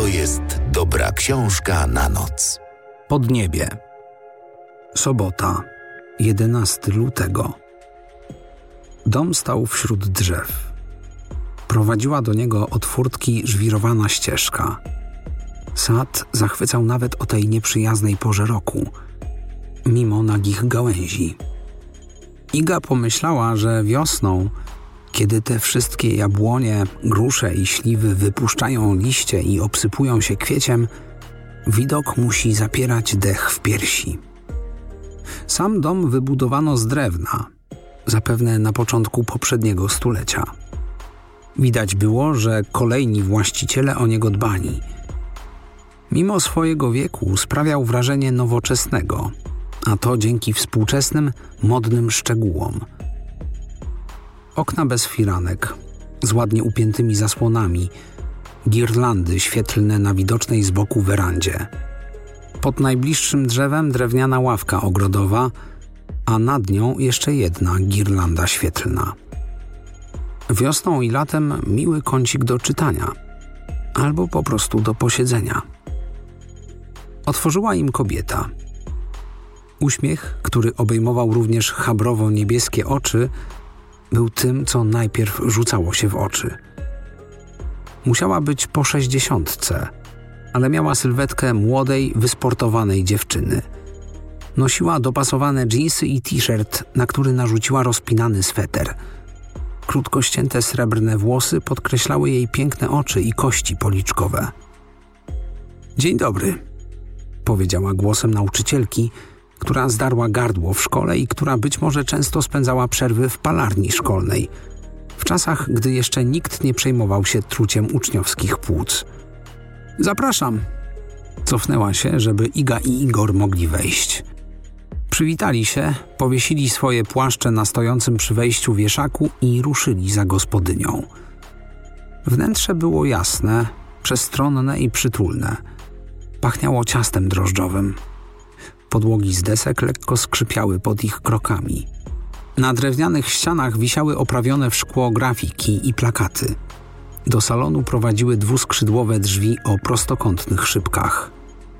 To jest dobra książka na noc. Podniebie. Sobota, 11 lutego. Dom stał wśród drzew. Prowadziła do niego od furtki żwirowana ścieżka. Sad zachwycał nawet o tej nieprzyjaznej porze roku, mimo nagich gałęzi. Iga pomyślała, że wiosną, kiedy te wszystkie jabłonie, grusze i śliwy wypuszczają liście i obsypują się kwieciem, widok musi zapierać dech w piersi. Sam dom wybudowano z drewna, zapewne na początku poprzedniego stulecia. Widać było, że kolejni właściciele o niego dbali. Mimo swojego wieku sprawiał wrażenie nowoczesnego, a to dzięki współczesnym, modnym szczegółom. Okna bez firanek, z ładnie upiętymi zasłonami, girlandy świetlne na widocznej z boku werandzie. Pod najbliższym drzewem drewniana ławka ogrodowa, a nad nią jeszcze jedna girlanda świetlna. Wiosną i latem miły kącik do czytania, albo po prostu do posiedzenia. Otworzyła im kobieta. Uśmiech, który obejmował również chabrowo-niebieskie oczy, był tym, co najpierw rzucało się w oczy. Musiała być po 60, ale miała sylwetkę młodej, wysportowanej dziewczyny. Nosiła dopasowane dżinsy i t-shirt, na który narzuciła rozpinany sweter. Krótko ścięte srebrne włosy podkreślały jej piękne oczy i kości policzkowe. „Dzień dobry”, powiedziała głosem nauczycielki, która zdarła gardło w szkole i która być może często spędzała przerwy w palarni szkolnej, w czasach, gdy jeszcze nikt nie przejmował się truciem uczniowskich płuc. „Zapraszam”. Cofnęła się, żeby Iga i Igor mogli wejść. Przywitali się, powiesili swoje płaszcze na stojącym przy wejściu wieszaku i ruszyli za gospodynią. Wnętrze było jasne, przestronne i przytulne. Pachniało ciastem drożdżowym. Podłogi z desek lekko skrzypiały pod ich krokami. Na drewnianych ścianach wisiały oprawione w szkło grafiki i plakaty. Do salonu prowadziły dwuskrzydłowe drzwi o prostokątnych szybkach.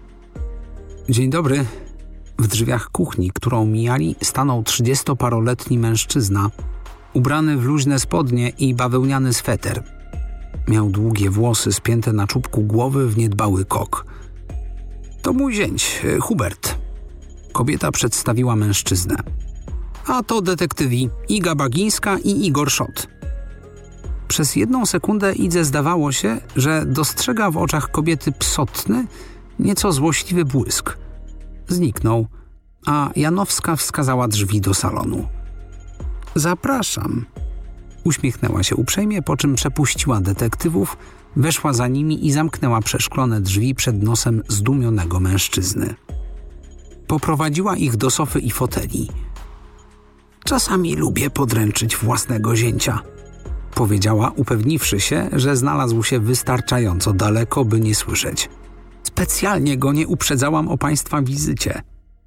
„Dzień dobry”. W drzwiach kuchni, którą mijali, stanął 30-paroletni mężczyzna, ubrany w luźne spodnie i bawełniany sweter. Miał długie włosy spięte na czubku głowy w niedbały kok. „To mój zięć, Hubert”. Kobieta przedstawiła mężczyznę. „A to detektywi Iga Bagińska i Igor Szot”. Przez jedną sekundę Idze zdawało się, że dostrzega w oczach kobiety psotny, nieco złośliwy błysk. Zniknął, a Janowska wskazała drzwi do salonu. „Zapraszam”. Uśmiechnęła się uprzejmie, po czym przepuściła detektywów, weszła za nimi i zamknęła przeszklone drzwi przed nosem zdumionego mężczyzny. Poprowadziła ich do sofy i foteli. „Czasami lubię podręczyć własnego zięcia”, powiedziała, upewniwszy się, że znalazł się wystarczająco daleko, by nie słyszeć. „Specjalnie go nie uprzedzałam o państwa wizycie”.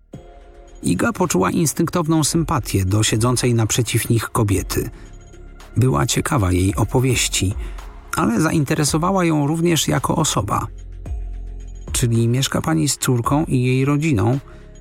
Iga poczuła instynktowną sympatię do siedzącej naprzeciw nich kobiety. Była ciekawa jej opowieści, ale zainteresowała ją również jako osoba. „Czyli mieszka pani z córką i jej rodziną?”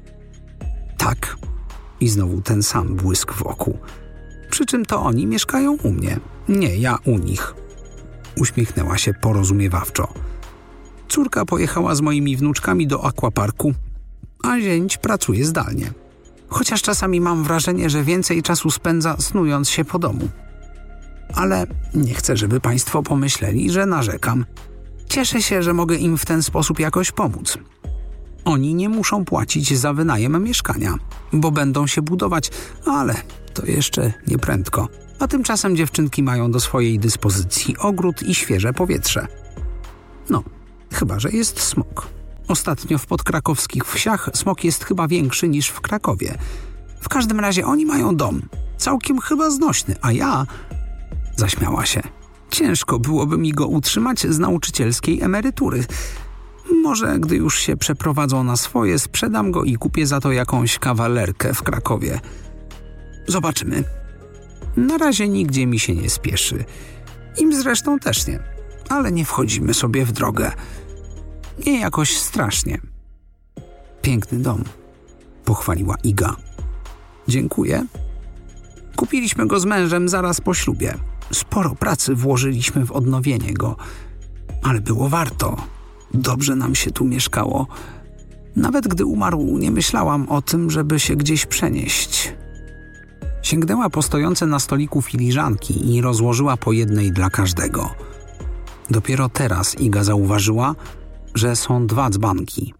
„Tak”. I znowu ten sam błysk w oku. „Przy czym to oni mieszkają u mnie. Nie, ja u nich”. Uśmiechnęła się porozumiewawczo. „Córka pojechała z moimi wnuczkami do aquaparku, a zięć pracuje zdalnie. Chociaż czasami mam wrażenie, że więcej czasu spędza snując się po domu. Ale nie chcę, żeby państwo pomyśleli, że narzekam. Cieszę się, że mogę im w ten sposób jakoś pomóc. Oni nie muszą płacić za wynajem mieszkania, bo będą się budować, ale to jeszcze nie prędko. A tymczasem dziewczynki mają do swojej dyspozycji ogród i świeże powietrze. No, chyba że jest smok. Ostatnio w podkrakowskich wsiach smok jest chyba większy niż w Krakowie. W każdym razie oni mają dom, całkiem chyba znośny, a ja...” Zaśmiała się. „Ciężko byłoby mi go utrzymać z nauczycielskiej emerytury. Może gdy już się przeprowadzą na swoje, sprzedam go i kupię za to jakąś kawalerkę w Krakowie. Zobaczymy. Na razie nigdzie mi się nie spieszy. Im zresztą też nie. Ale nie wchodzimy sobie w drogę. Nie jakoś strasznie. Piękny dom, pochwaliła Iga. Dziękuję. Kupiliśmy go z mężem zaraz po ślubie. Sporo pracy włożyliśmy w odnowienie go, ale było warto. Dobrze nam się tu mieszkało. Nawet gdy umarł, nie myślałam o tym, żeby się gdzieś przenieść. Sięgnęła po stojące na stoliku filiżanki i rozłożyła po jednej dla każdego. Dopiero teraz Iga zauważyła, że są 2 dzbanki.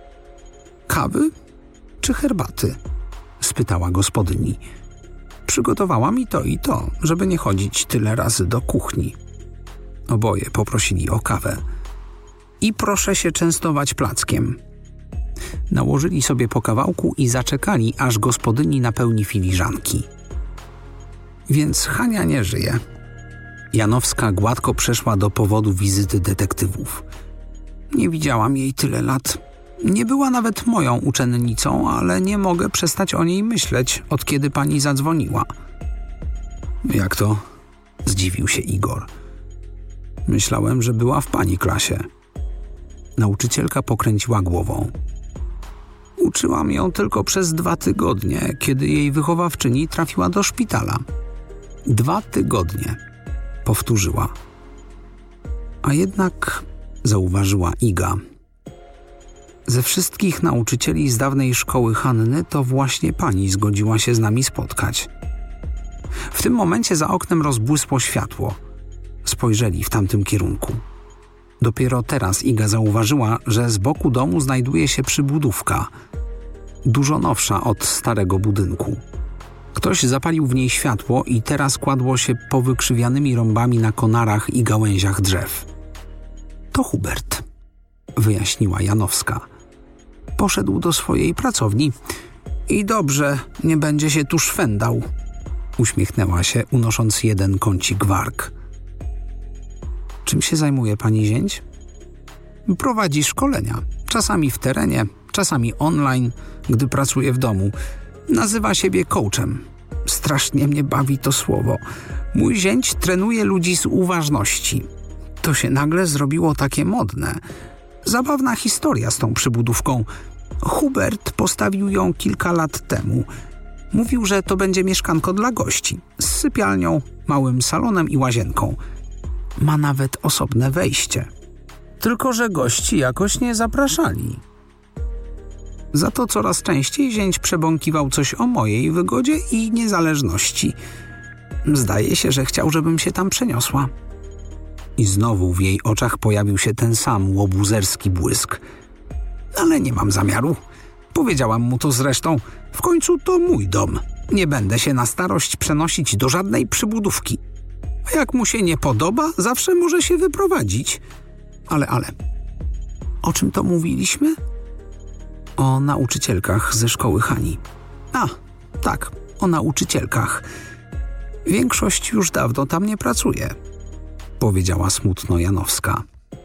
Kawy czy herbaty? Spytała gospodyni. Przygotowała mi to i to, żeby nie chodzić tyle razy do kuchni. Oboje poprosili o kawę. I proszę się częstować plackiem. Nałożyli sobie po kawałku i zaczekali, aż gospodyni napełni filiżanki. Więc Hania nie żyje. Janowska gładko przeszła do powodu wizyty detektywów. Nie widziałam jej tyle lat. Nie była nawet moją uczennicą, ale nie mogę przestać o niej myśleć, od kiedy pani zadzwoniła. Jak to? Zdziwił się Igor. Myślałem, że była w pani klasie. Nauczycielka pokręciła głową. Uczyłam ją tylko przez 2 tygodnie, kiedy jej wychowawczyni trafiła do szpitala. 2 tygodnie, powtórzyła. A jednak, zauważyła Iga, ze wszystkich nauczycieli z dawnej szkoły Hanny to właśnie pani zgodziła się z nami spotkać. W tym momencie za oknem rozbłysło światło. Spojrzeli w tamtym kierunku. Dopiero teraz Iga zauważyła, że z boku domu znajduje się przybudówka, dużo nowsza od starego budynku. Ktoś zapalił w niej światło i teraz kładło się powykrzywianymi rąbami na konarach i gałęziach drzew. To Hubert, wyjaśniła Janowska. Poszedł do swojej pracowni i dobrze, nie będzie się tu szwendał. Uśmiechnęła się, unosząc jeden kącik warg. Czym się zajmuje pani zięć? Prowadzi szkolenia. Czasami w terenie, czasami online, gdy pracuje w domu. Nazywa siebie coachem. Strasznie mnie bawi to słowo. Mój zięć trenuje ludzi z uważności. To się nagle zrobiło takie modne. Zabawna historia z tą przybudówką. Hubert postawił ją kilka lat temu. Mówił, że to będzie mieszkanko dla gości. Z sypialnią, małym salonem i łazienką. Ma nawet osobne wejście. Tylko że gości jakoś nie zapraszali. Za to coraz częściej zięć przebąkiwał coś o mojej wygodzie i niezależności. Zdaje się, że chciał, żebym się tam przeniosła. I znowu w jej oczach pojawił się ten sam łobuzerski błysk. Ale nie mam zamiaru. Powiedziałam mu to zresztą. W końcu to mój dom. Nie będę się na starość przenosić do żadnej przybudówki. A jak mu się nie podoba, zawsze może się wyprowadzić. Ale. O czym to mówiliśmy? O nauczycielkach ze szkoły Hani. A, tak, o nauczycielkach. Większość już dawno tam nie pracuje, powiedziała smutno Janowska.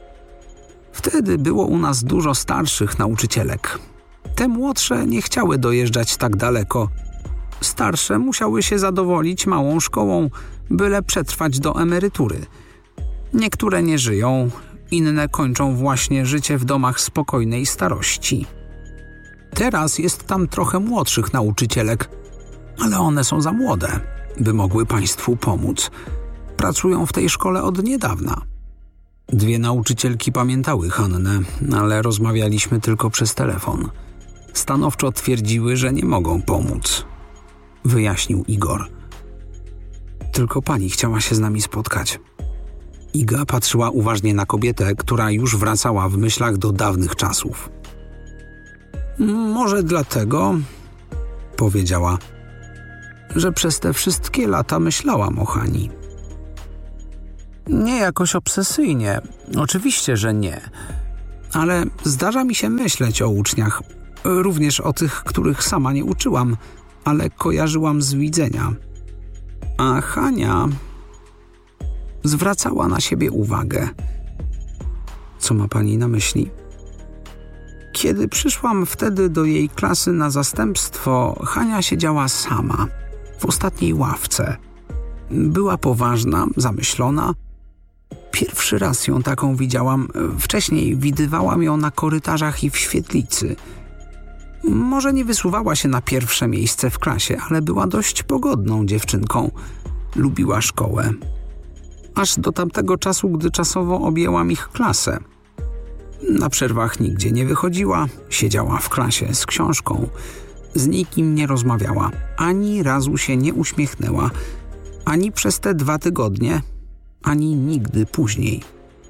Wtedy było u nas dużo starszych nauczycielek. Te młodsze nie chciały dojeżdżać tak daleko. Starsze musiały się zadowolić małą szkołą, byle przetrwać do emerytury. Niektóre nie żyją, inne kończą właśnie życie w domach spokojnej starości. Teraz jest tam trochę młodszych nauczycielek, ale one są za młode, by mogły państwu pomóc. Pracują w tej szkole od niedawna. 2 nauczycielki pamiętały Hannę, ale rozmawialiśmy tylko przez telefon. Stanowczo twierdziły, że nie mogą pomóc, wyjaśnił Igor. Tylko pani chciała się z nami spotkać. Iga patrzyła uważnie na kobietę, która już wracała w myślach do dawnych czasów. Może dlatego, powiedziała, że przez te wszystkie lata myślałam o Hani. Nie jakoś obsesyjnie, oczywiście, że nie. Ale zdarza mi się myśleć o uczniach, również o tych, których sama nie uczyłam, ale kojarzyłam z widzenia. A Hania zwracała na siebie uwagę. Co ma pani na myśli? Kiedy przyszłam wtedy do jej klasy na zastępstwo, Hania siedziała sama, w ostatniej ławce. Była poważna, zamyślona. Pierwszy raz ją taką widziałam. Wcześniej widywałam ją na korytarzach i w świetlicy. Może nie wysuwała się na pierwsze miejsce w klasie, ale była dość pogodną dziewczynką. Lubiła szkołę. Aż do tamtego czasu, gdy czasowo objęłam ich klasę. Na przerwach nigdzie nie wychodziła, siedziała w klasie z książką. Z nikim nie rozmawiała, ani razu się nie uśmiechnęła, ani przez te 2 tygodnie, ani nigdy później.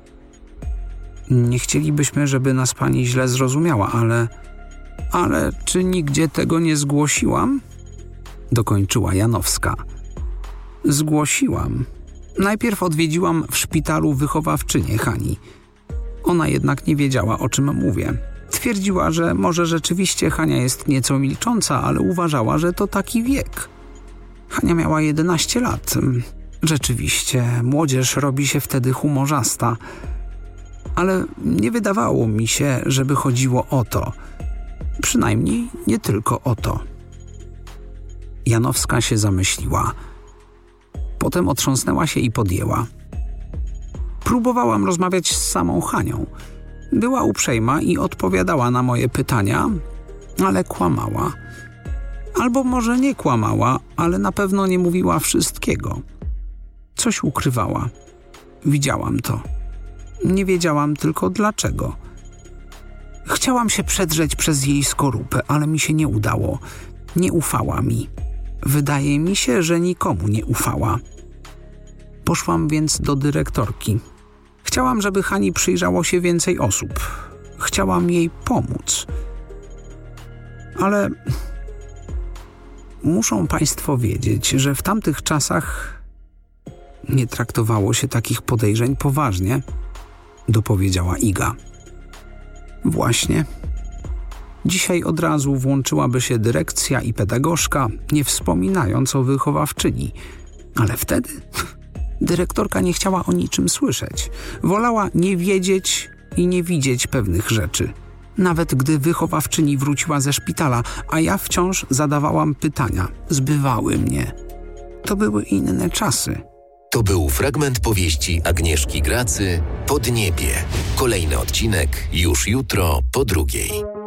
Nie chcielibyśmy, żeby nas pani źle zrozumiała, ale czy nigdzie tego nie zgłosiłam? Dokończyła Janowska. Zgłosiłam. Najpierw odwiedziłam w szpitalu wychowawczynię Hani. Ona jednak nie wiedziała, o czym mówię. Twierdziła, że może rzeczywiście Hania jest nieco milcząca, ale uważała, że to taki wiek. Hania miała 11 lat. Rzeczywiście, młodzież robi się wtedy humorzasta. Ale nie wydawało mi się, żeby chodziło o to. Przynajmniej nie tylko o to. Janowska się zamyśliła. Potem otrząsnęła się i podjęła. Próbowałam rozmawiać z samą Hanią. Była uprzejma i odpowiadała na moje pytania, ale kłamała. Albo może nie kłamała, ale na pewno nie mówiła wszystkiego. Coś ukrywała. Widziałam to. Nie wiedziałam tylko dlaczego. Chciałam się przedrzeć przez jej skorupę, ale mi się nie udało. Nie ufała mi. Wydaje mi się, że nikomu nie ufała. Poszłam więc do dyrektorki. Chciałam, żeby Hani przyjrzało się więcej osób. Chciałam jej pomóc. Ale muszą państwo wiedzieć, że w tamtych czasach nie traktowało się takich podejrzeń poważnie, dopowiedziała Iga. Właśnie. Dzisiaj od razu włączyłaby się dyrekcja i pedagogzka, nie wspominając o wychowawczyni. Ale wtedy dyrektorka nie chciała o niczym słyszeć. Wolała nie wiedzieć i nie widzieć pewnych rzeczy. Nawet gdy wychowawczyni wróciła ze szpitala, a ja wciąż zadawałam pytania. Zbywały mnie. To były inne czasy. To był fragment powieści Agnieszki Gracy Podniebie. Kolejny odcinek już jutro po 2:00.